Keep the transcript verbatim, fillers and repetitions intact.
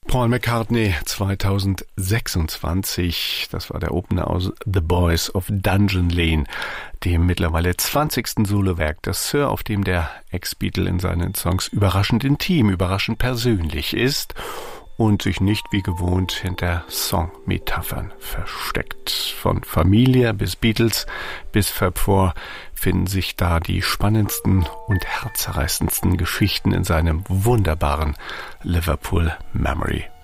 Paul McCartney zweitausendsechsundzwanzig, das war der Opener aus The Boys of Dungeon Lane, dem mittlerweile zwanzigsten Solowerk, das Sir, auf dem der Ex-Beatle in seinen Songs überraschend intim, überraschend persönlich ist und sich nicht wie gewohnt hinter Songmetaphern versteckt. Von Familie bis Beatles bis Fab Four finden sich da die spannendsten und herzerreißendsten Geschichten in seinem wunderbaren Liverpool Memory